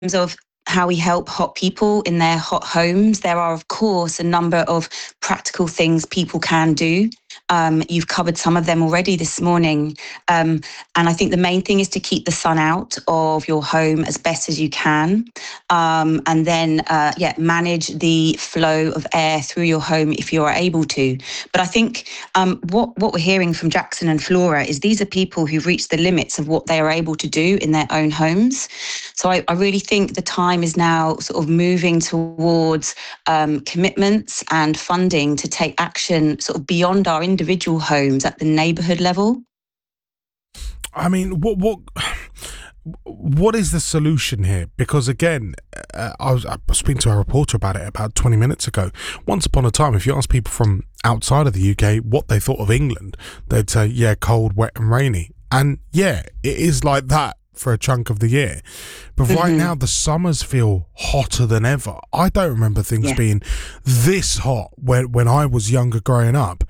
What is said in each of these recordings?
of how we help hot people in their hot homes, there are, of course, a number of practical things people can do. You've covered some of them already this morning. And I think the main thing is to keep the sun out of your home as best as you can. And then, manage the flow of air through your home if you are able to. But I think what we're hearing from Jackson and Flora is these are people who've reached the limits of what they are able to do in their own homes. So I really think the time is now sort of moving towards commitments and funding to take action sort of beyond our individual homes at the neighbourhood level. I mean, what is the solution here? Because again, I was speaking to a reporter about it about 20 minutes ago. Once upon a time, if you ask people from outside of the UK what they thought of England, they'd say, yeah, cold, wet and rainy. And yeah, it is like that for a chunk of the year. But right now, the summers feel hotter than ever. I don't remember things being this hot when I was younger growing up.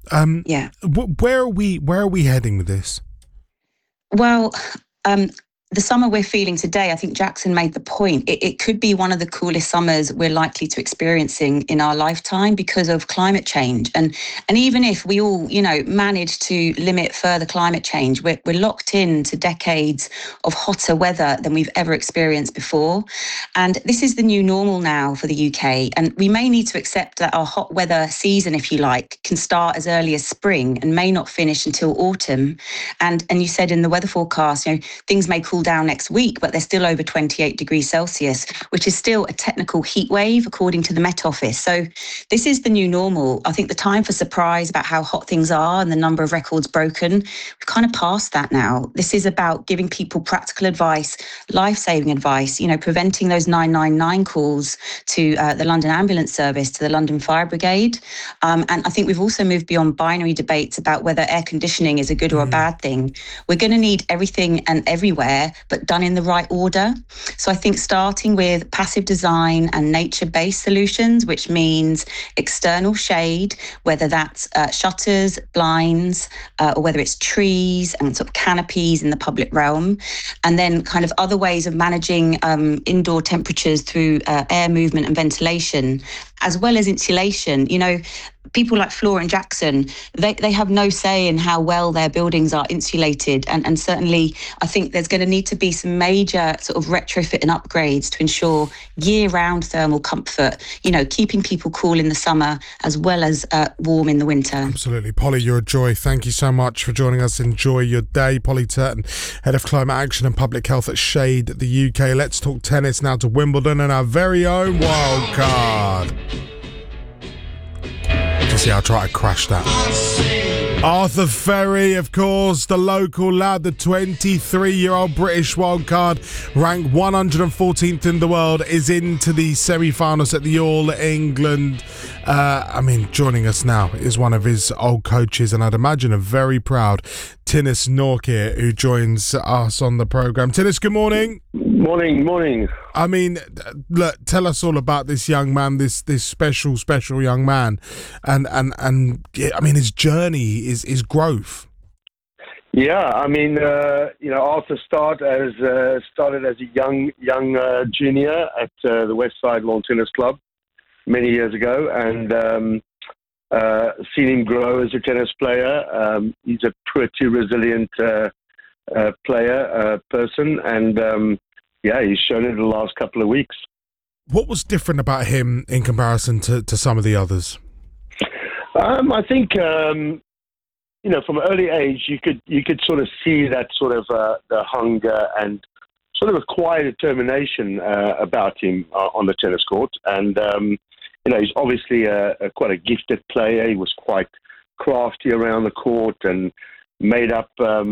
Where are we heading with this? Well, the summer we're feeling today, I think Jackson made the point, it could be one of the coolest summers we're likely to experiencing in our lifetime because of climate change. And even if we all, manage to limit further climate change, we're locked into decades of hotter weather than we've ever experienced before. And this is the new normal now for the UK. And we may need to accept that our hot weather season, if you like, can start as early as spring and may not finish until autumn. And you said in the weather forecast, things may cool down next week, but they're still over 28 degrees Celsius, which is still a technical heat wave, according to the Met Office. So this is the new normal. I think the time for surprise about how hot things are and the number of records broken, we've kind of passed that now. This is about giving people practical advice, life-saving advice, preventing those 999 calls to the London Ambulance Service, to the London Fire Brigade. And I think we've also moved beyond binary debates about whether air conditioning is a good or a bad thing. We're going to need everything and everywhere, but done in the right order. So I think starting with passive design and nature-based solutions, which means external shade, whether that's shutters, blinds, or whether it's trees and sort of canopies in the public realm, and then kind of other ways of managing indoor temperatures through air movement and ventilation, as well as insulation. People like Flora and Jackson, they have no say in how well their buildings are insulated. And certainly, I think there's going to need to be some major sort of retrofit and upgrades to ensure year-round thermal comfort, keeping people cool in the summer as well as warm in the winter. Absolutely. Polly, you're a joy. Thank you so much for joining us. Enjoy your day. Polly Turton, Head of Climate Action and Public Health at Shade, the UK. Let's talk tennis now to Wimbledon and our very own wild card. See, I'll try to crash that. Arthur Ferry, of course, the local lad, the 23-year-old British wildcard, ranked 114th in the world, is into the semi-finals at the All England. Joining us now is one of his old coaches, and I'd imagine a very proud Tinnis Norkir, who joins us on the programme. Tinnis, good morning. Morning. Look, tell us all about this young man, this special young man, and his journey, his growth. Yeah, Arthur started as a young junior at the Westside Lawn Tennis Club many years ago, and seen him grow as a tennis player. He's a pretty resilient person, and he's shown it in the last couple of weeks. What was different about him in comparison to some of the others? I think from an early age you could sort of see that sort of the hunger and sort of a quiet determination about him on the tennis court, and he's obviously quite a gifted player. He was quite crafty around the court and made up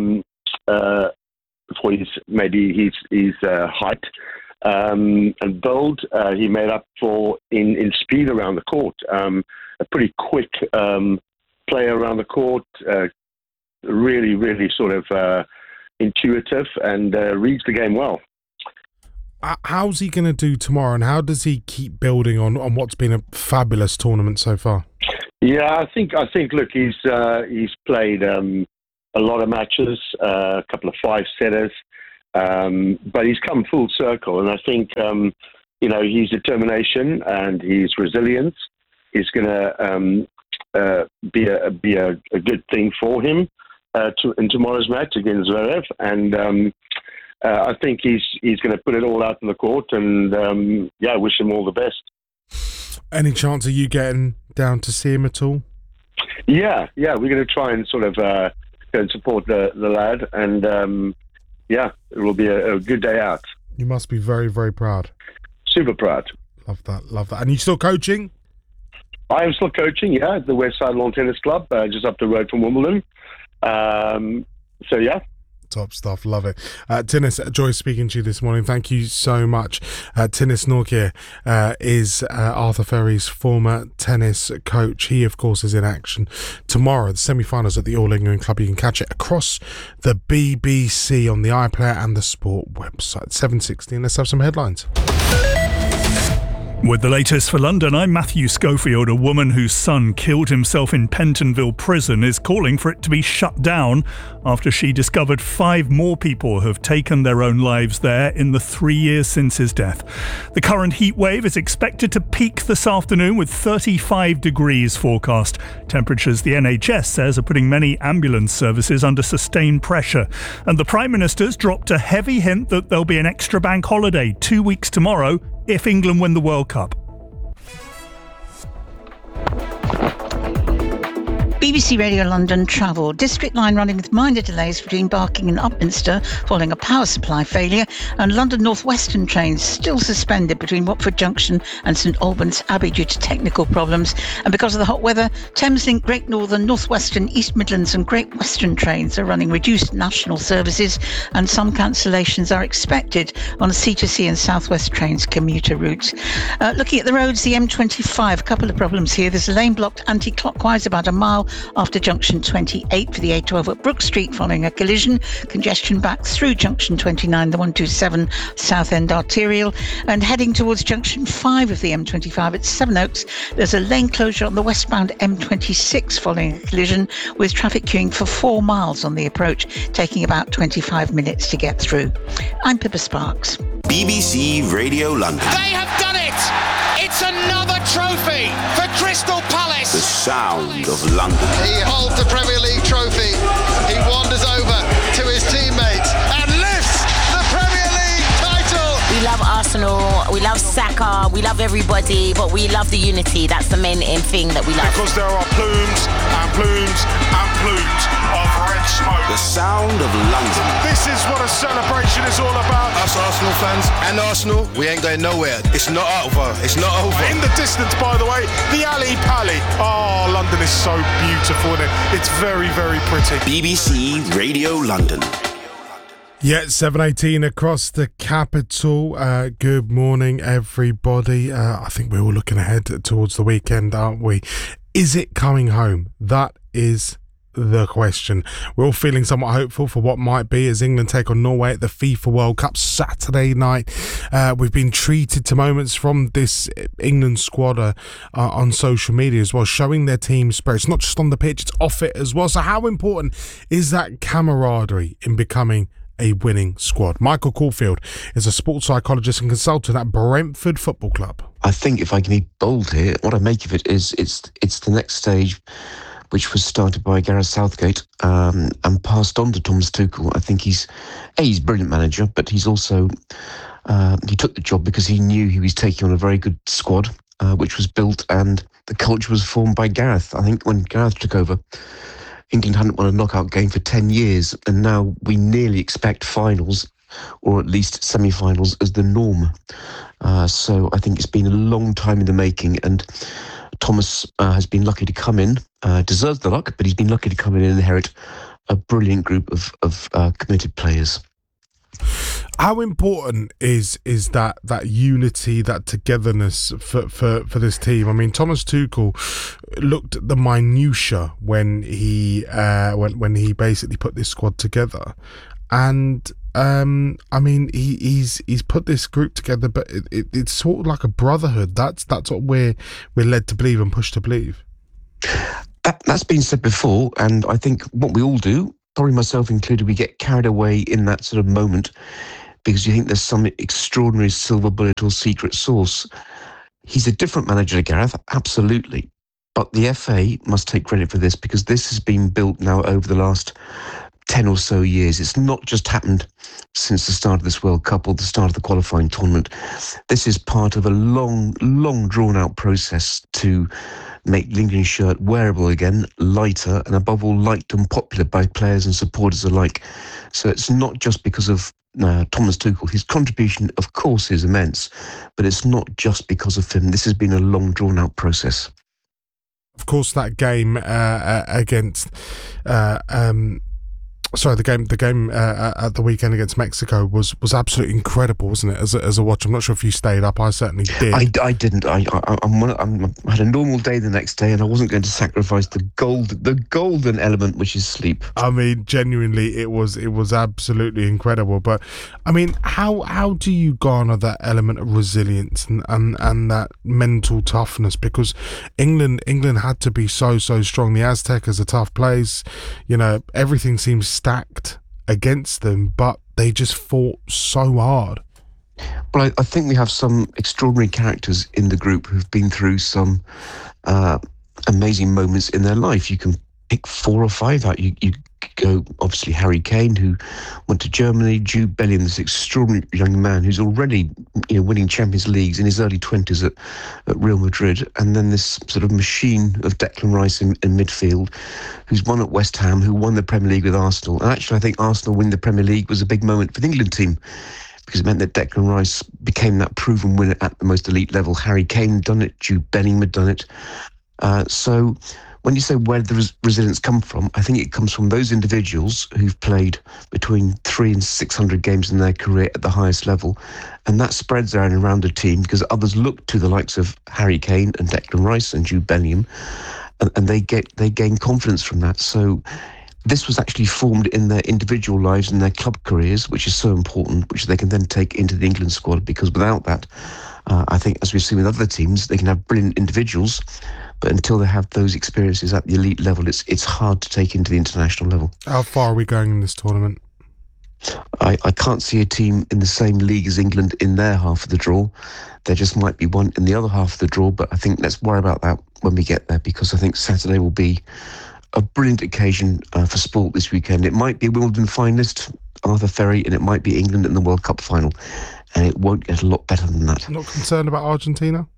for his height and build. He made up for in speed around the court. A pretty quick player around the court, really sort of intuitive, and reads the game well. How's he going to do tomorrow, and how does he keep building on what's been a fabulous tournament so far? Yeah, I think. Look, he's played a lot of matches, a couple of 5-setters. But he's come full circle, and I think his determination and his resilience is going to be a good thing for him in tomorrow's match against Zverev, and I think he's going to put it all out in the court, and I wish him all the best. Any chance of you getting down to see him at all? Yeah, we're going to try and sort of go and support the lad, and it will be a good day out. You must be very, very proud. Super proud. Love that. And you still coaching? I am still coaching, at the West Side Lawn Tennis Club, just up the road from Wimbledon. Top stuff, love it. Tinnis, joy speaking to you this morning. Thank you so much. Tinnis Norgir is Arthur Ferry's former tennis coach. He, of course, is in action tomorrow, the semi-finals at the All England Club. You can catch it across the BBC on the iPlayer and the Sport website. 7:16. Let's have some headlines. With the latest for London, I'm Matthew Schofield. A woman whose son killed himself in Pentonville prison is calling for it to be shut down after she discovered 5 more people have taken their own lives there in the 3 years since his death. The current heat wave is expected to peak this afternoon with 35 degrees forecast. Temperatures the NHS says are putting many ambulance services under sustained pressure. And the Prime Minister's dropped a heavy hint that there'll be an extra bank holiday 2 weeks tomorrow if England win the World Cup. BBC Radio London travel. District line running with minor delays between Barking and Upminster following a power supply failure, and London North Western trains still suspended between Watford Junction and St Albans Abbey due to technical problems. And because of the hot weather, Thameslink, Great Northern, North Western, East Midlands and Great Western trains are running reduced national services, and some cancellations are expected on C2C and South West trains commuter routes. Looking at the roads, the M25, a couple of problems here. There's a lane blocked anti-clockwise about a mile after junction 28 for the A12 at Brook Street following a collision. Congestion back through junction 29, the 127 South End Arterial, and heading towards junction 5 of the M25 at Sevenoaks. There's a lane closure on the westbound M26 following a collision, with traffic queuing for 4 miles on the approach, taking about 25 minutes to get through. I'm Pippa Sparks. BBC Radio London. They have done it! It's another trophy for Crystal Palace. The sound of London. He holds the Premier League trophy. He wanders over to his teammates and lifts the Premier League title. We love Arsenal, we love Saka, we love everybody, but we love the unity. That's the main thing that we love. Because there are plumes and plumes and plumes of red smoke. The sound of London. This is what a celebration is all about. Us Arsenal fans and Arsenal, we ain't going nowhere. It's not over. It's not over. In the distance, by the way, the Ali Pali. Oh, London is so beautiful, isn't it? It's very, very pretty. BBC Radio London. Yeah, 7:18 across the capital. Good morning, everybody. I think we're all looking ahead towards the weekend, aren't we? Is it coming home? That is the question. We're all feeling somewhat hopeful for what might be as England take on Norway at the FIFA World Cup Saturday night. We've been treated to moments from this England squad on social media as well, showing their team spirit. It's not just on the pitch, it's off it as well. So how important is that camaraderie in becoming a winning squad? Michael Caulfield is a sports psychologist and consultant at Brentford Football Club. I think if I can be bold here, what I make of it is it's the next stage, which was started by Gareth Southgate and passed on to Thomas Tuchel. I think he's a brilliant manager, but he's also he took the job because he knew he was taking on a very good squad, which was built, and the culture was formed by Gareth. I think when Gareth took over, England hadn't won a knockout game for 10 years, and now we nearly expect finals, or at least semi-finals, as the norm. So I think it's been a long time in the making, and Thomas has been lucky to come in, deserves the luck, but he's been lucky to come in and inherit a brilliant group of committed players. How important is that unity, that togetherness for this team? I mean, Thomas Tuchel looked at the minutiae when he basically put this squad together, and I mean, he's put this group together, but it's sort of like a brotherhood. That's what we're led to believe and pushed to believe. That's been said before, and I think what we all do probably myself included, we get carried away in that sort of moment because you think there's some extraordinary silver bullet or secret sauce. He's a different manager to Gareth, absolutely. But the FA must take credit for this because this has been built now over the last 10 or so years. It's not just happened since the start of this World Cup or the start of the qualifying tournament. This is part of a long drawn-out process to make the England shirt wearable again, lighter, and above all, liked and popular by players and supporters alike. So it's not just because of Thomas Tuchel. His contribution, of course, is immense, but it's not just because of him. This has been a long, drawn-out process. Of course, that game against... the game at the weekend against Mexico was absolutely incredible, wasn't it? As a watch, I'm not sure if you stayed up. I certainly did. I didn't. I had a normal day the next day, and I wasn't going to sacrifice the golden element, which is sleep. I mean, genuinely, it was absolutely incredible. But I mean, how do you garner that element of resilience and that mental toughness? Because England had to be so strong. The Aztecas are tough place. You know, everything seems stacked against them, but they just fought so hard. Well, I think we have some extraordinary characters in the group who've been through some amazing moments in their life. You can pick 4 or 5 out. You go, obviously, Harry Kane, who went to Germany, Jude Bellingham, this extraordinary young man who's already winning Champions Leagues in his early 20s at Real Madrid, and then this sort of machine of Declan Rice in midfield, who's won at West Ham, who won the Premier League with Arsenal. And actually, I think Arsenal winning the Premier League was a big moment for the England team, because it meant that Declan Rice became that proven winner at the most elite level. Harry Kane had done it, Jude Bellingham had done it. So when you say where the resilience come from, I think it comes from those individuals who've played between 300 and 600 games in their career at the highest level. And that spreads out around a team because others look to the likes of Harry Kane and Declan Rice and Jude Bellingham, and they gain confidence from that. So this was actually formed in their individual lives and their club careers, which is so important, which they can then take into the England squad, because without that, I think, as we've seen with other teams, they can have brilliant individuals, but until they have those experiences at the elite level, it's hard to take into the international level. How far are we going in this tournament? I can't see a team in the same league as England in their half of the draw. There just might be one in the other half of the draw, but I think let's worry about that when we get there, because I think Saturday will be a brilliant occasion for sport this weekend. It might be a Wimbledon finalist, Arthur Ferry, and it might be England in the World Cup final, and it won't get a lot better than that. Not concerned about Argentina?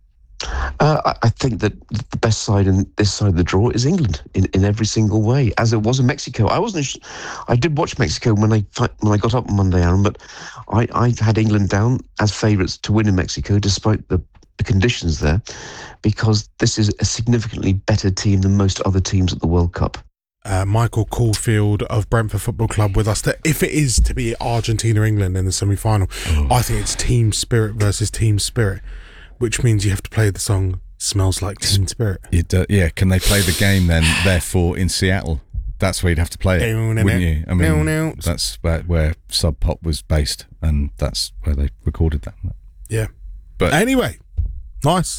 I think that the best side in this side of the draw is England in every single way, as it was in Mexico. I did watch Mexico when I got up on Monday, Aaron, but I had England down as favourites to win in Mexico, despite the conditions there, because this is a significantly better team than most other teams at the World Cup. Michael Caulfield of Brentford Football Club with us. That if it is to be Argentina-England in the semi-final, I think it's team spirit versus team spirit, which means you have to play the song Smells Like Teen Spirit. Yeah, can they play the game then, therefore, in Seattle? That's where you'd have to play it, wouldn't you? I mean, that's where Sub Pop was based, and that's where they recorded that. Yeah. But anyway, nice.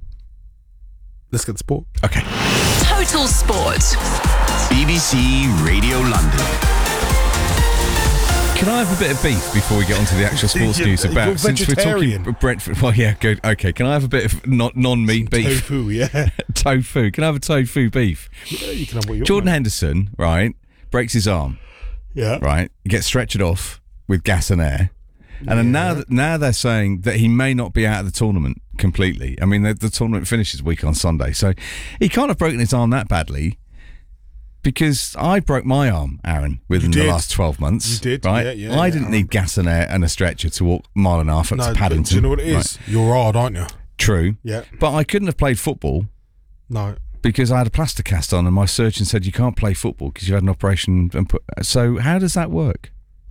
Let's get to sport. Okay. Total Sport. BBC Radio London. Can I have a bit of beef before we get on to the actual sports news? You're Since we're talking Brentford, well, yeah, good. Okay, can I have a bit of non-meat beef? Tofu, yeah. Tofu. Can I have a tofu beef? Yeah, you can have what you want. Jordan Henderson, right, breaks his arm. Yeah. Right, he gets stretchered off with gas and air. And now they're saying that he may not be out of the tournament completely. I mean, the tournament finishes week on Sunday, so he can't have broken his arm that badly. Because I broke my arm, Aaron, within the last 12 months. You did, right? Yeah, I didn't need gas and air and a stretcher to walk a mile and a half up to Paddington. Do you know what it is? Right. You're hard, aren't you? True. Yeah. But I couldn't have played football. No. Because I had a plaster cast on, and my surgeon said you can't play football because you had an operation. So how does that work?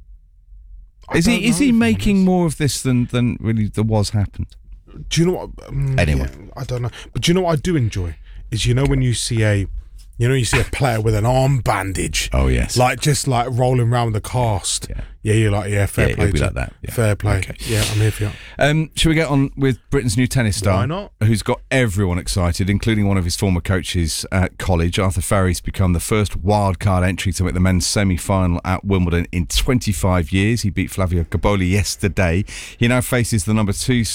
Is he making more of this than really there was happened? Do you know what? Anyway, yeah, I don't know. But do you know what I do enjoy is when you see a You know, you see a player with an arm bandage. Oh, yes. Like, just like rolling around with a cast. Yeah, you're like, fair play. He'll be like that. Yeah. Fair play. Okay. Yeah, I'm here for you. Should we get on with Britain's new tennis star? Why not? Who's got everyone excited, including one of his former coaches at college. Arthur Farry's become the first wildcard entry to make the men's semi-final at Wimbledon in 25 years. He beat Flavio Gaboli yesterday. He now faces the number 2